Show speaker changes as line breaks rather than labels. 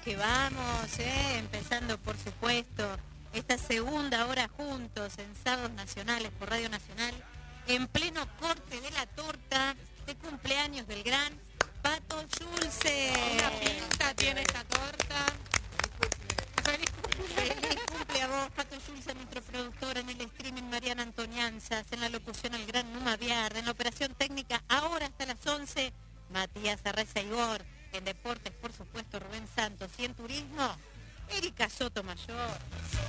vamos, empezando por supuesto esta segunda hora juntos en Sábados Nacionales por Radio Nacional, en pleno corte de la torta de cumpleaños del gran Pato Schulze.
Una pinta tiene esta torta.
Feliz cumple a vos, Pato Schulze, nuestro productor, en el streaming Mariana Antonianzas, en la locución el gran Numa Viar, en la operación técnica ahora hasta las 11, Matías Arreza Igor, en deportes por supuesto Rubén Santos y en turismo Erika Sotomayor.